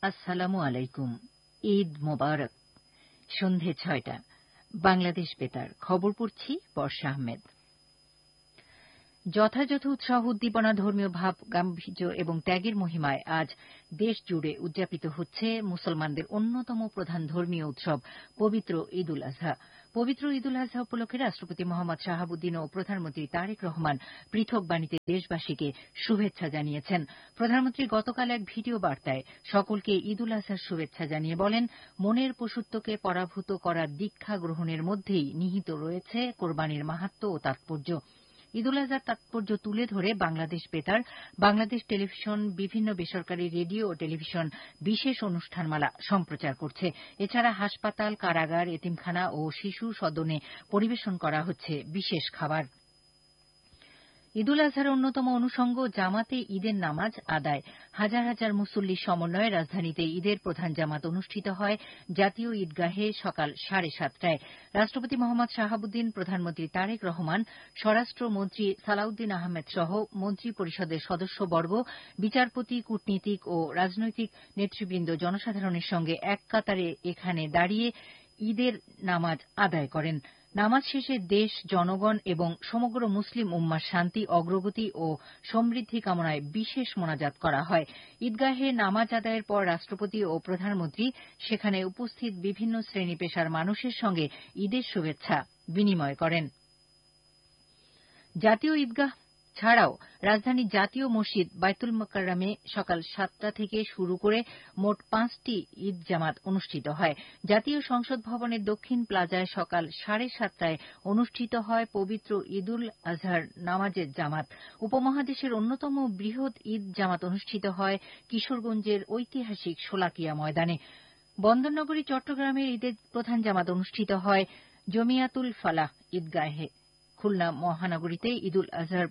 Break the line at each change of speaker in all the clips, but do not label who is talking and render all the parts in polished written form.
আসসালামু আলাইকুম। ঈদ মোবারক। সন্ধে ৬টা। বাংলাদেশ বেতার খবর পড়ছি বর্ষা আহমেদ। যথাযথ উৎসাহ উদ্দীপনা, ধর্মীয় ভাব গাম্ভীর্য এবং ত্যাগের মহিমায় আজ দেশ জুড়ে উদযাপিত হচ্ছে মুসলমানদের অন্যতম প্রধান ধর্মীয় উৎসব পবিত্র ঈদ উল আজহা। পবিত্র ঈদ উল আজহা উপলক্ষে রাষ্ট্রপতি মোহাম্মদ শাহাবুদ্দিন ও প্রধানমন্ত্রী তারেক রহমান পৃথক বাণীতে দেশবাসীকে শুভেচ্ছা জানিয়েছেন। প্রধানমন্ত্রী গতকাল এক ভিডিও বার্তায় সকলকে ঈদ উল আজহার শুভেচ্ছা জানিয়ে বলেন, মনের পশুত্বকে পরাভূত করার দীক্ষা গ্রহণের মধ্যেই নিহিত রয়েছে কোরবানির মাহাত্ম্য ও তাৎপর্য। ঈদ উল আজহার তাৎপর্য তুলে ধরে বাংলাদেশ বেতার, বাংলাদেশ টেলিভিশন, বিভিন্ন বেসরকারি রেডিও ও টেলিভিশন বিশেষ অনুষ্ঠানমালা সম্প্রচার করছে। এছাড়া হাসপাতাল, কারাগার, এতিমখানা ও শিশু সদনে পরিবেশন করা হচ্ছে বিশেষ খাবার। ঈদ উল আজহার অন্যতম অনুষঙ্গ জামাতে ঈদের নামাজ আদায়। হাজার হাজার মুসল্লির সমন্বয়ে রাজধানীতে ঈদের প্রধান জামাত অনুষ্ঠিত হয় জাতীয় ঈদগাহে সকাল 7:30টায়। রাষ্ট্রপতি মোহাম্মদ শাহাবুদ্দিন, প্রধানমন্ত্রী তারেক রহমান, স্বরাষ্ট্রমন্ত্রী সালাউদ্দিন আহমেদ সহ মন্ত্রী পরিষদের সদস্যবর্গ, বিচারপতি, কূটনীতিক ও রাজনৈতিক নেতৃবৃন্দ জনসাধারণের সঙ্গে এক কাতারে এখানে দাঁড়িয়ে ঈদের নামাজ আদায় করেন। নামাজ শেষে দেশ, জনগণ এবং সমগ্র মুসলিম উম্মার শান্তি, অগ্রগতি ও সমৃদ্ধি কামনায় বিশেষ মোনাজাত করা হয়। ঈদগাহে নামাজ আদায়ের পর রাষ্ট্রপতি ও প্রধানমন্ত্রী সেখানে উপস্থিত বিভিন্ন শ্রেণী পেশার মানুষের সঙ্গে ঈদের শুভেচ্ছা বিনিময় করেন। জাতীয় ঈদগাহ ছাড়াও রাজধানীর জাতীয় মসজিদ বায়তুল মোকাররমে সকাল 7টা থেকে শুরু করে মোট 5টি ঈদ জামাত অনুষ্ঠিত হয়। জাতীয় সংসদ ভবনের দক্ষিণ প্লাজায় সকাল 7:30টায় অনুষ্ঠিত হয় পবিত্র ঈদ উল আজহার নামাজের জামাত। উপমহাদেশের অন্যতম বৃহৎ ঈদ জামাত অনুষ্ঠিত হয় কিশোরগঞ্জের ঐতিহাসিক শোলাকিয়া ময়দানে। বন্দরনগরী চট্টগ্রামের ঈদের প্রধান জামাত অনুষ্ঠিত হয় জমিয়াতুল ফালাহ ঈদগাহে। খুলনা মহানগরীতে ঈদ উল আজহার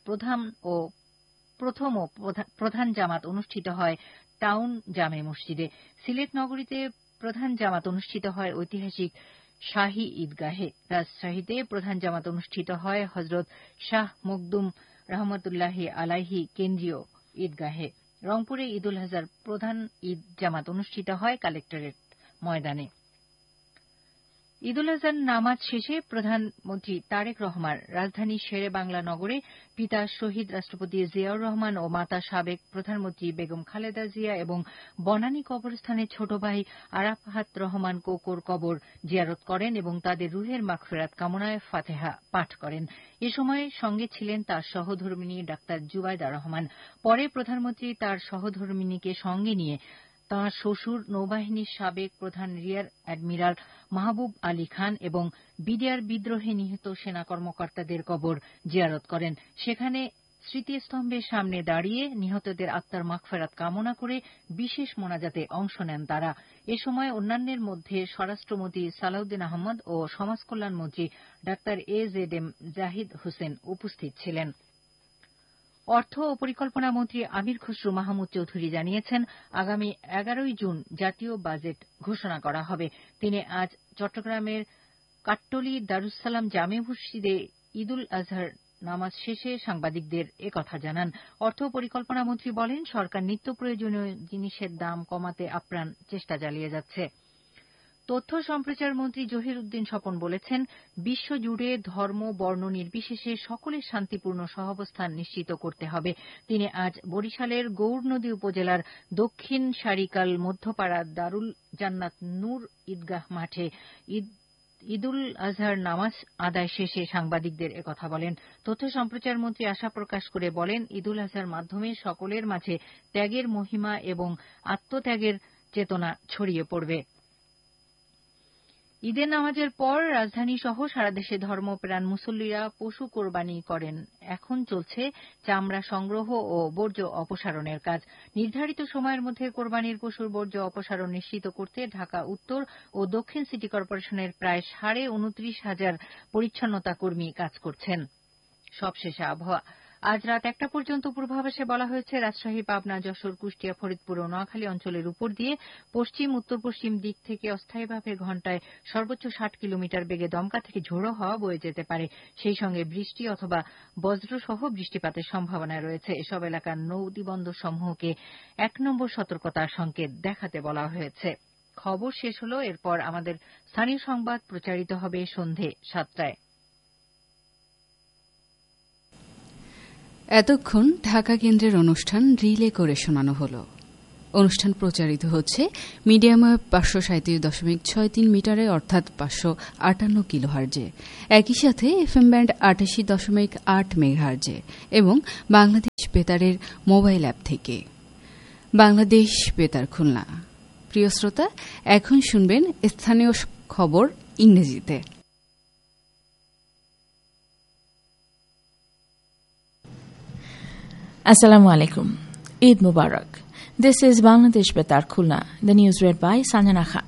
প্রথম ও প্রধান জামাত অনুষ্ঠিত হয় টাউন জামে মসজিদে। সিলেট নগরীতে প্রধান জামাত অনুষ্ঠিত হয় ঐতিহাসিক শাহী ঈদগাহে। রাজশাহীতে প্রধান জামাত অনুষ্ঠিত হয় হজরত শাহ মখদুম রহমতুল্লাহি আলাইহি কেন্দ্রীয় ঈদগাহে। রংপুরে ঈদ উল আজহার প্রধান ঈদ জামাত অনুষ্ঠিত হয় কালেক্টরেট ময়দানে। ঈদ উল আজহার নামাজ শেষে প্রধানমন্ত্রী তারেক রহমান রাজধানীর শেরে বাংলা নগরে পিতা শহীদ রাষ্ট্রপতি জিয়াউর রহমান ও মাতা সাবেক প্রধানমন্ত্রী বেগম খালেদা জিয়া এবং বনানী কবরস্থানের ছোট ভাই আরাফাত রহমান কোকোর কবর জিয়ারত করেন এবং তাদের রুহের মাগফিরাত কামনায় ফাতেহা পাঠ করেন। এ সময় সঙ্গে ছিলেন তার সহধর্মিণী ডাক্তার জুবাইদা রহমান। পরে প্রধানমন্ত্রী তার সহধর্মিণীকে সঙ্গে নিয়ে তাঁর শ্বশুর নৌবাহিনীর সাবেক প্রধান রিয়ার অ্যাডমিরাল মাহবুব আলী খান এবং বিডিআর বিদ্রোহে নিহত সেনা কর্মকর্তাদের কবর জিয়ারত করেন। সেখানে স্মৃতিস্তম্ভের সামনে দাঁড়িয়ে নিহতদের আত্মার মাগফিরাত কামনা করে বিশেষ মোনাজাতে অংশ নেন তাঁরা। এ সময় অন্যান্যের মধ্যে স্বরাষ্ট্রমন্ত্রী সালাউদ্দিন আহমদ ও সমাজকল্যাণমন্ত্রী ডাক্তার এজেডএম জাহিদ হোসেন উপস্থিত ছিলেন। অর্থ ও পরিকল্পনা মন্ত্রী আমির খসরু মাহমুদ চৌধুরী জানিয়েছেন, আগামী 11ই জুন জাতীয় বাজেট ঘোষণা করা হবে। তিনি আজ চট্টগ্রামের কাট্টলী দারুস সালাম জামে মসজিদে ঈদ উল আজহার নামাজ শেষে সাংবাদিকদের একথা জানান। অর্থ ও পরিকল্পনা মন্ত্রী বলেন, সরকার নিত্য প্রয়োজনীয় জিনিসের দাম কমাতে আপ্রাণ চেষ্টা চালিয়ে যাচ্ছে। তথ্য সম্প্রচার মন্ত্রী জহির উদ্দিন স্বপন বলেছেন, বিশ্বজুড়ে ধর্ম, বর্ণ নির্বিশেষে সকলের শান্তিপূর্ণ সহাবস্থান নিশ্চিত করতে হবে। তিনি আজ বরিশালের গৌরনদী উপজেলার দক্ষিণ সারিকাল মধ্যপাড়া দারুল জান্নাত নূর ঈদগাহ মাঠে ঈদ উল আজহার নামাজ আদায় শেষে সাংবাদিকদের একথা বলেন। তথ্য সম্প্রচার মন্ত্রী আশা প্রকাশ করে বলেন, ঈদ উল আজহার মাধ্যমে সকলের মাঝে ত্যাগের মহিমা এবং আত্মত্যাগের চেতনা ছড়িয়ে পড়বে। ঈদের নামাজের পর রাজধানী সহ সারা দেশে ধর্মপ্রাণ মুসল্লিরা পশু কোরবানি করেন। এখন চলছে চামড়া সংগ্রহ ও বর্জ্য অপসারণের কাজ। নির্ধারিত সময়ের মধ্যে কোরবানির পশুর বর্জ্য অপসারণ নিশ্চিত করতে ঢাকা উত্তর ও দক্ষিণ সিটি কর্পোরেশনের প্রায় 29,500 পরিচ্ছন্নতা কর্মী কাজ করছেন। সবশেষে আবহাওয়া। আজ রাত 1টা পর্যন্ত পূর্বাভাসে বলা হয়েছে রাজশাহী, পাবনা, যশোর, কুষ্টিয়া, ফরিদপুর ও নোয়াখালী অঞ্চলের উপর দিয়ে পশ্চিম উত্তর পশ্চিম দিক থেকে অস্থায়ীভাবে ঘণ্টায় সর্বোচ্চ 60 কিলোমিটার বেগে দমকা থেকে ঝোড়ো হাওয়া বয়ে যেতে পারে। সেই সঙ্গে বৃষ্টি অথবা বজ্রসহ বৃষ্টিপাতের সম্ভাবনা রয়েছে। এসব এলাকার নদীবন্দর সমূহকে 1 নম্বর সতর্কতার সংকেত দেখাতে বলা হয়েছে। খবর শেষ হলো। এরপর আমাদের স্থানীয় সংবাদ প্রচারিত হবে সন্ধে 7টায়।
এতক্ষণ ঢাকা কেন্দ্রের অনুষ্ঠান রিলে করে শোনানো হল। অনুষ্ঠান প্রচারিত হচ্ছে মিডিয়াম ওয়েভ 537.63 মিটারে অর্থাৎ 558 কিলোহার্জে, একই সাথে এফএম ব্যান্ড 88.8 মেগাহার্জে এবং বাংলাদেশ বেতারের মোবাইল অ্যাপ থেকে। বাংলাদেশ বেতার খুলনা। প্রিয় শ্রোতা, এখন শুনবেন স্থানীয় খবর ইংরেজিতে।
Assalamu alaikum. Eid Mubarak. This is Bangladesh Betar Khulna. The news read by Sanjana Khan.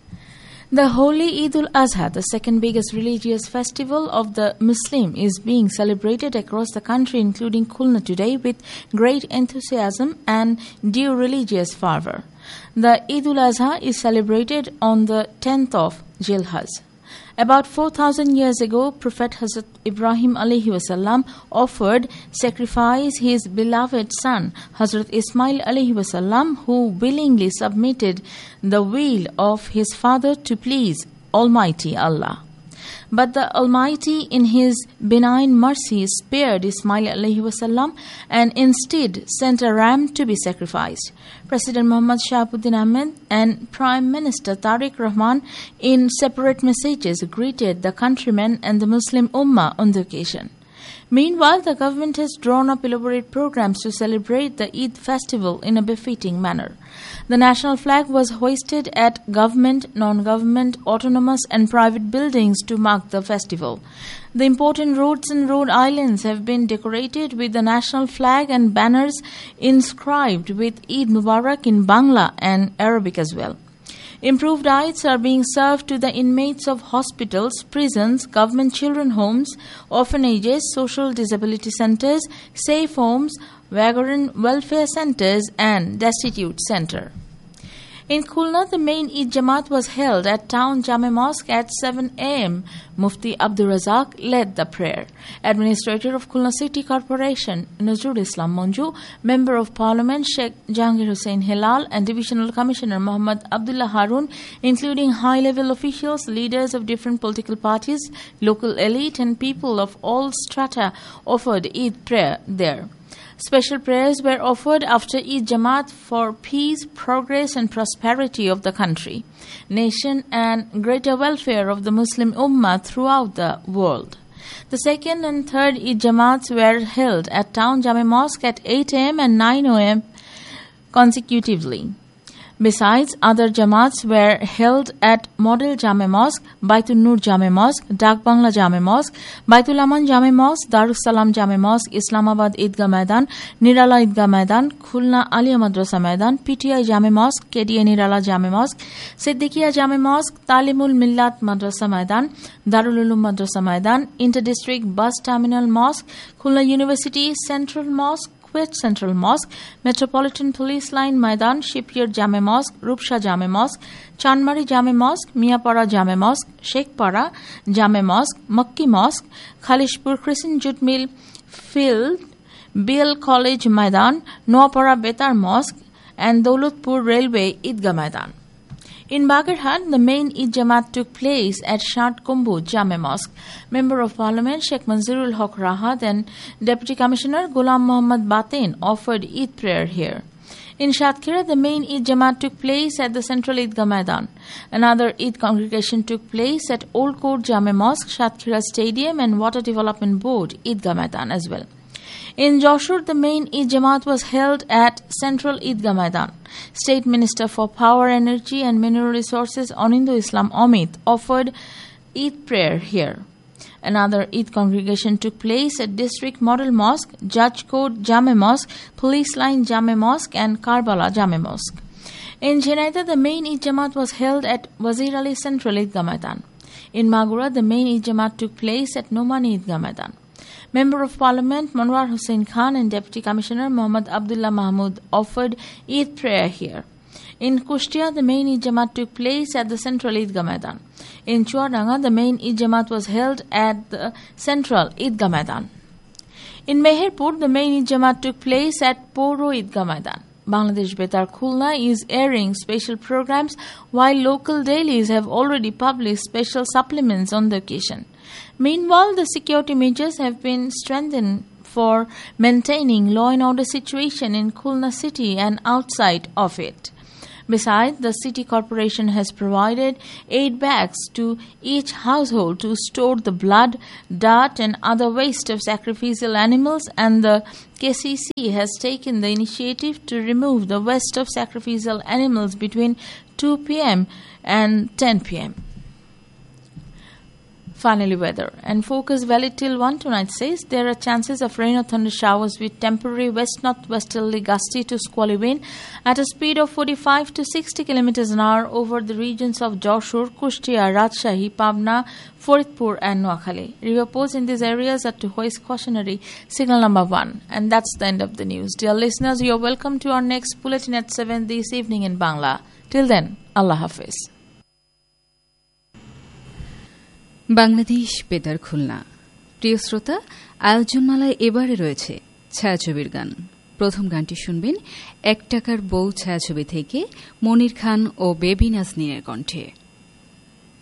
The holy Eid al-Azha, the second biggest religious festival of the Muslim, is being celebrated across the country, including Khulna today, with great enthusiasm and due religious fervor. The Eid al-Azha is celebrated on the 10th of Zilhaj. About 4,000 years ago, Prophet Hazrat Ibrahim alayhi wasallam offered sacrifice his beloved son, Hazrat Ismail alayhi wasallam, who willingly submitted the will of his father to please Almighty Allah. But the Almighty, in His benign mercy, spared Ismail alayhi wasallam and instead sent a ram to be sacrificed. President Muhammad Shahabuddin Ahmed and Prime Minister Tariq Rahman, in separate messages, greeted the countrymen and the Muslim Ummah on the occasion. Meanwhile, the government has drawn up elaborate programs to celebrate the Eid festival in a befitting manner. The national flag was hoisted at government, non-government, autonomous and private buildings to mark the festival. The important roads and road islands have been decorated with the national flag and banners inscribed with Eid Mubarak in Bangla and Arabic as well. Improved diets are being served to the inmates of hospitals, prisons, government children homes, orphanages, social disability centers, safe homes, vagrant welfare centers, and destitute center. In Khulna, the main Eid Jamaat was held at Town Jame Mosque at 7 a.m. Mufti Abdur Razak led the prayer. Administrator of Khulna City Corporation, Nazrul Islam Monju, Member of Parliament Sheikh Jahangir Hussain Hilal, and Divisional Commissioner Muhammad Abdullah Harun, including high-level officials, leaders of different political parties, local elite, and people of all strata offered Eid prayer there. Special prayers were offered after Eid Jamaat for peace, progress and prosperity of the country, nation and greater welfare of the Muslim Ummah throughout the world. The second and third Eid Jamaats were held at Town Jame Mosque at 8 a.m. and 9 a.m. consecutively. Besides, other Jamaats were held at Model Jame Mosque, Baitul Nur Jame Mosque, Dak Bangla Jame Mosque, Baitul Aman Jame Mosque, Darus Salam Jame Mosque, Islamabad Idgah Maidan, Nirala Idgah Maidan, Khulna Aliya Madrasa Maidan, PTI Jame Mosque, KDA Nirala Jame Mosque, Siddiqia Jame Mosque, Talimul Millat Madrasa Maidan, Darul Ulum Madrasa Maidan, Inter-District Bus Terminal Mosque, Khulna University Central Mosque, Kuwait Central Mosque, Metropolitan Police Line Maidan, Shipyard Jame Mosque, Rupsha Jame Mosque, Chanmari Jame Mosque, Miapara Jame Mosque, Shekhpara Jame Mosque, Makki Mosque, Khalishpur Crescent Jute Mill Field, BL College Maidan, Noapara Betar Mosque, and Daulatpur Railway Idgah Maidan. In Bagarhat, the main Eid Jamaat took place at Shat Kumbu Jame Mosque. Member of Parliament Sheikh Manzurul Haq Rahat and Deputy Commissioner Ghulam Muhammad Batin offered Eid prayer here. In Shatkhira, the main Eid Jamaat took place at the Central Idgah Maidan. Another Eid congregation took place at Old Court Jame Mosque, Shatkhira Stadium and Water Development Board Idgah Maidan as well. In Joshua, the main Eid Jamaat was held at Central Idgah Maidan. State Minister for Power, Energy and Mineral Resources Anindo Islam Amit offered Eid prayer here. Another Eid congregation took place at District Model Mosque, Judge Court Jame Mosque, Police Line Jame Mosque and Karbala Jame Mosque. In Jhenaida, the main Eid Jamaat was held at Wazir Ali Central Idgah Maidan. In Magura, the main Eid Jamaat took place at Nomani Idgah Maidan. Member of Parliament Manwar Hussain Khan and Deputy Commissioner Muhammad Abdullah Mahmood offered Eid prayer here. In Kushtia, the main Eid Jamaat took place at the Central Eidgah Maidan. In Chuadanga, the main Eid Jamaat was held at the Central Eidgah Maidan. In Meherpur, the main Eid Jamaat took place at Poro Eidgah Maidan. Bangladesh Betar Khulna is airing special programs, while local dailies have already published special supplements on the occasion. Meanwhile, the security measures have been strengthened for maintaining law and order situation in Khulna city and outside of it. Besides, the city corporation has provided 8 bags to each household to store the blood, dirt and other waste of sacrificial animals, and the KCC has taken the initiative to remove the waste of sacrificial animals between 2 p.m. and 10 p.m. Finally, weather. And focus valid till 1 tonight says there are chances of rain or thunder showers with temporary west-northwesterly gusty to squally wind at a speed of 45 to 60 km an hour over the regions of Joshur, Kushtia, Rajshahi, Pabna, Faridpur and Noakhali. River ports in these areas are to hoist cautionary signal number 1. And that's the end of the news. Dear listeners, you are welcome to our next bulletin at 7 this evening in Bangla. Till then, Allah Hafiz.
Bangladesh বেতার খুলনা। প্রিয় শ্রোতা, আয়োজনমালায় এবারে রয়েছে ছায়াছবির গান। প্রথম গানটি শুনবেন 1 টাকার বউ ছায়াছবি থেকে মনির খান ও বেবি নাজনীনের কণ্ঠে।